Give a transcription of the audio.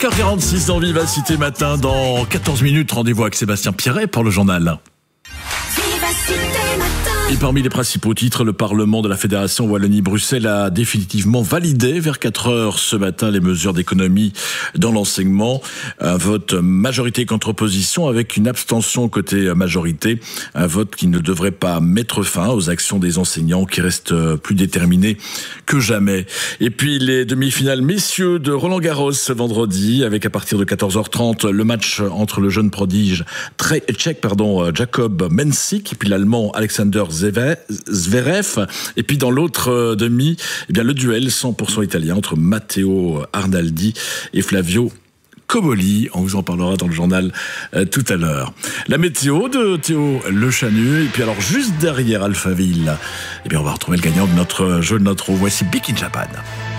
5h46 dans Vivacité Matin. Dans 14 minutes, rendez-vous avec Sébastien Pierret pour le journal. Et parmi les principaux titres, le Parlement de la Fédération Wallonie-Bruxelles a définitivement validé vers 4 heures ce matin les mesures d'économie dans l'enseignement. Un vote majorité contre opposition avec une abstention côté majorité. Un vote qui ne devrait pas mettre fin aux actions des enseignants qui restent plus déterminés que jamais. Et puis les demi-finales messieurs de Roland-Garros ce vendredi avec à partir de 14h30 le match entre le jeune prodige tchèque Jacob Mensik et puis l'allemand Alexander Zverev. Et puis dans l'autre demi, le duel 100% italien entre Matteo Arnaldi et Flavio Cobolli. On vous en parlera dans le journal tout à l'heure. La météo de Théo Le Chanu. Et puis alors juste derrière Alphaville, on va retrouver le gagnant de notre jeu de notre eau. Voici Big in Japan.